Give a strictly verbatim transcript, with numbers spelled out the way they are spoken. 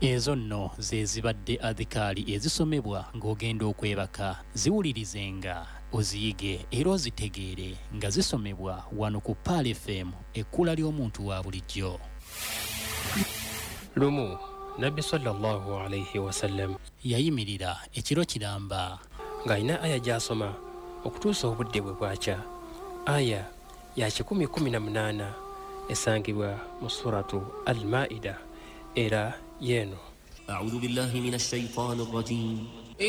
Ezo nno ze zibadde adhikaali ezisomebwa ng'ogenda okwebaka. Ziwulirizenga, oziyige era ozitegeere nga zisomebwa wano ku Paal F M, ekkula ly'omuntu wa bulijjo. Lumu Nabbi sallallahu alayhi wasallam yayimirira ekiro kiramba ng'alina aya gy'asoma okutuusa obudde bwe bwakya. Aya ya kikumi kumi na munaana esangibwa mu suratu Al-Maida era yeeno. A'udhu billahi minash shaitani rrajim.